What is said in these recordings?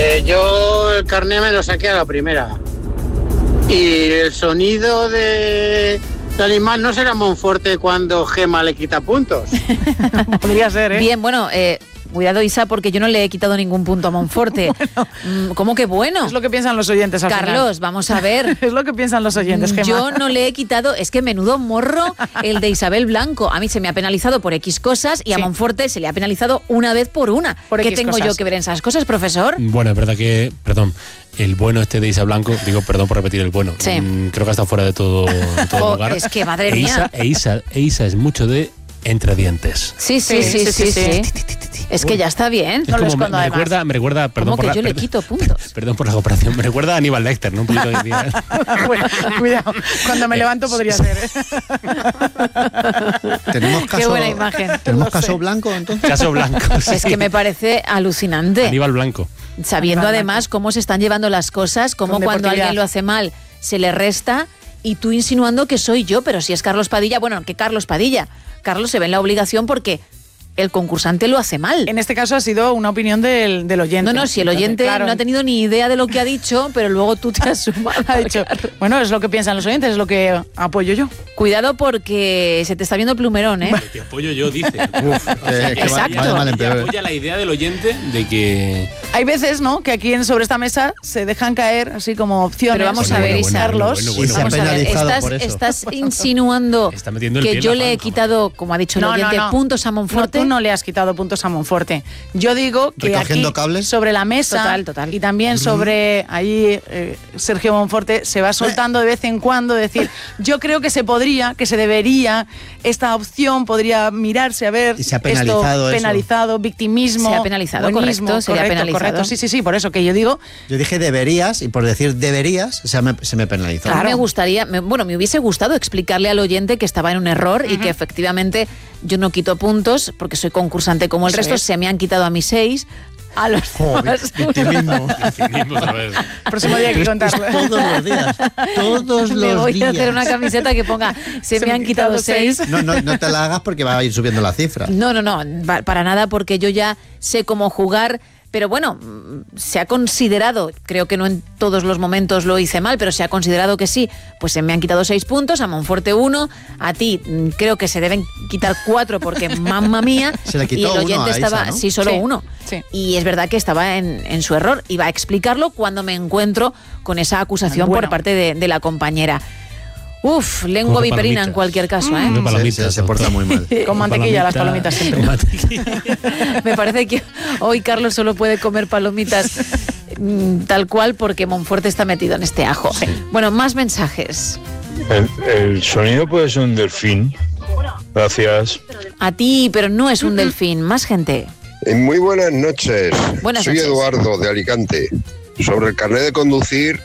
Yo el carné me lo saqué a la primera. Y el sonido del animal no será Monforte cuando Gema le quita puntos. Podría ser, ¿eh? Bien, bueno, cuidado, Isa, porque yo no le he quitado ningún punto a Monforte. ¿Cómo que bueno? Es lo que piensan los oyentes al Carlos, final. vamos a ver. Es lo que piensan los oyentes, Gemma. Yo no le he quitado, es que menudo morro el de Isabel Blanco. A mí se me ha penalizado por X cosas y a Monforte se le ha penalizado una vez por una. ¿Qué tengo yo que ver en esas cosas, profesor? Bueno, es verdad que, perdón, el bueno este de Isa Blanco, digo, perdón por repetir el bueno, creo que está fuera de todo lugar. Es que, madre mía. Isa es mucho de entre dientes. Sí. Es que ya está bien. Es no lo escondo, me recuerda, perdón por yo le quito puntos. Perdón por la comparación, me recuerda a Aníbal Lecter, ¿no? Un poquito de Cuidado, cuando me levanto podría ser. ¿Tenemos caso, qué buena imagen. ¿Tenemos caso Blanco, entonces? Caso Blanco, sí. Es que me parece alucinante. Aníbal Blanco. Sabiendo además cómo se están llevando las cosas, cómo cuando alguien lo hace mal se le resta, y tú insinuando que soy yo, pero si es Carlos Padilla, bueno, que Carlos Padilla. Carlos se ve en la obligación porque el concursante lo hace mal. En este caso ha sido una opinión del oyente. No, si el oyente no ha tenido ni idea de lo que ha dicho, pero luego tú te has sumado. Ha dicho, bueno, es lo que piensan los oyentes, es lo que apoyo yo. Cuidado porque se te está viendo plumerón, ¿eh? Lo que apoyo yo, dice. Exacto. Apoya la idea del oyente de que... Hay veces, ¿no?, que aquí sobre esta mesa se dejan caer así como opciones. Pero vamos a ver, Carlos. Vamos a ver, estás insinuando que yo le he quitado, como ha dicho el oyente, puntos a Monforte. No le has quitado puntos a Monforte. Yo digo que aquí, cables, sobre la mesa, total. y también sobre ahí Sergio Monforte se va soltando de vez en cuando decir, yo creo que se podría, que se debería, esta opción podría mirarse a ver. Y se ha penalizado esto, penalizado, victimismo. Se ha penalizado, buenismo, correcto. Sí, por eso que yo digo. Yo dije deberías, y por decir deberías, se me penalizó. Claro. Me gustaría, me hubiese gustado explicarle al oyente que estaba en un error y que efectivamente yo no quito puntos porque soy concursante como el resto, se me han quitado a mis 6. A los demás. Victimismo. Próximo día hay que contarlo. Todos los días. Me voy a hacer una camiseta que ponga se me han quitado 6. No te la hagas porque va a ir subiendo la cifra. No, para nada, porque yo ya sé cómo jugar. Pero bueno, se ha considerado, creo que no en todos los momentos lo hice mal, pero se ha considerado que sí, pues se me han quitado 6 puntos, a Monforte 1, a ti creo que se deben quitar 4 porque mamma mía, se le quitó y el oyente uno a estaba, Isa, ¿no? sí, solo uno. Sí. Y es verdad que estaba en su error, iba a explicarlo cuando me encuentro con esa acusación por parte de la compañera. Uf, lengua viperina en cualquier caso, ¿eh? Se porta muy mal. Con mantequilla, las palomitas siempre. Me parece que hoy Carlos solo puede comer palomitas tal cual porque Monforte está metido en este ajo. Sí. Bueno, más mensajes. El sonido puede ser un delfín. Gracias. A ti, pero no es un delfín. Más gente. Muy buenas noches. Soy Eduardo de Alicante. Sobre el carnet de conducir,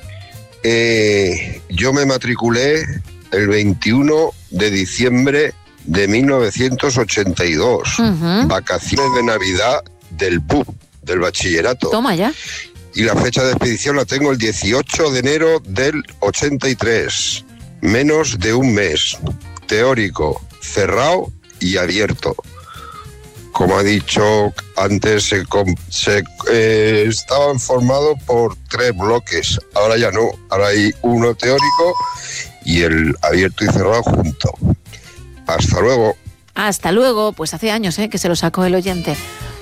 yo me matriculé el 21 de diciembre de 1982. Vacaciones de Navidad del BUP, del bachillerato. Toma ya. Y la fecha de expedición la tengo el 18 de enero del 83. Menos de un mes. Teórico, cerrado y abierto. Como ha dicho antes, estaban formados por 3 bloques. Ahora ya no. Ahora hay uno teórico y el abierto y cerrado junto. Hasta luego. Hasta luego. Pues hace años que se lo sacó el oyente.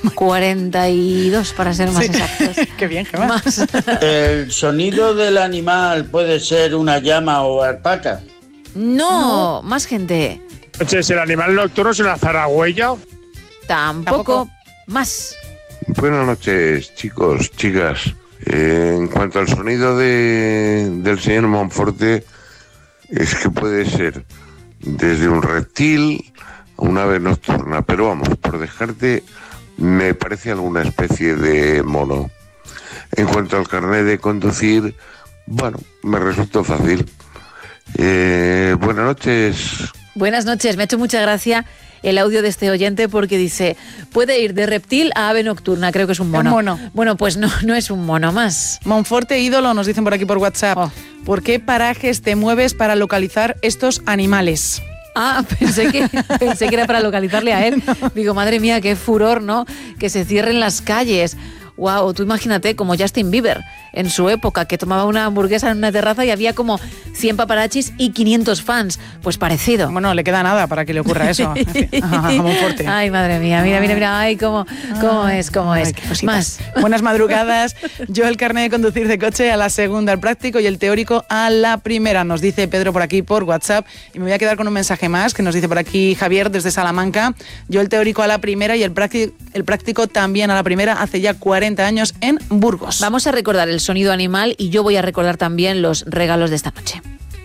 42 para ser más exactos. Qué bien, Gemma. ¿El sonido del animal puede ser una llama o alpaca? No, más gente. Entonces, ¿el animal nocturno es una zaragüeya? Tampoco. Más. Buenas noches, chicos, chicas. En cuanto al sonido del señor Monforte, es que puede ser desde un reptil a una ave nocturna, pero vamos, por dejarte, me parece alguna especie de mono. En cuanto al carnet de conducir, bueno, me resultó fácil. Buenas noches. Buenas noches, me ha hecho mucha gracia el audio de este oyente porque dice, puede ir de reptil a ave nocturna, creo que es un mono. Bueno, pues no es un mono más. Monforte ídolo, nos dicen por aquí por WhatsApp. ¿Por qué parajes te mueves para localizar estos animales? Ah, pensé que era para localizarle a él. Digo, madre mía, qué furor, ¿no? Que se cierren las calles. Wow, tú imagínate como Justin Bieber en su época, que tomaba una hamburguesa en una terraza y había como 100 paparachis y 500 fans. Pues parecido. Bueno, le queda nada para que le ocurra eso. A Monforte. Ay, madre mía, mira. Ay, cómo es. Más. Buenas madrugadas. Yo el carnet de conducir de coche a la segunda, el práctico, y el teórico a la primera, nos dice Pedro por aquí por WhatsApp. Y me voy a quedar con un mensaje más que nos dice por aquí Javier desde Salamanca. Yo el teórico a la primera y el práctico también a la primera, hace ya 40 años en Burgos. Vamos a recordar el sonido animal y yo voy a recordar también los regalos de esta noche.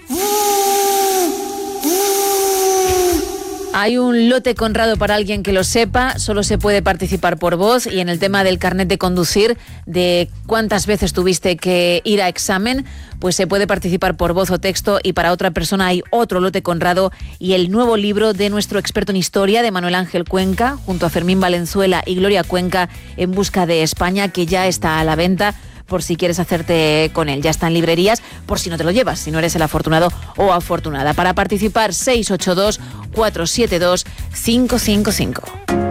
Hay un lote Conrado para alguien que lo sepa, solo se puede participar por voz, y en el tema del carnet de conducir, de cuántas veces tuviste que ir a examen, pues se puede participar por voz o texto, y para otra persona hay otro lote Conrado y el nuevo libro de nuestro experto en historia, de Manuel Ángel Cuenca, junto a Fermín Valenzuela y Gloria Cuenca, En busca de España, que ya está a la venta, por si quieres hacerte con él. Ya está en librerías, por si no te lo llevas, si no eres el afortunado o afortunada. Para participar, 682-472-555.